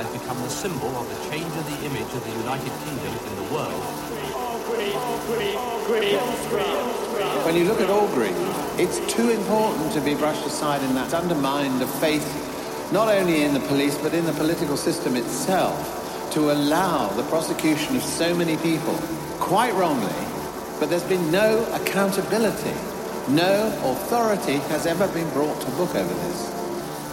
has become the symbol of the change of the image of the United Kingdom in the world. When you look at all green, it's too important to be brushed aside, and that's undermined the faith not only in the police but in the political system itself to allow the prosecution of so many people, quite wrongly, but there's been no accountability. No authority has ever been brought to book over this.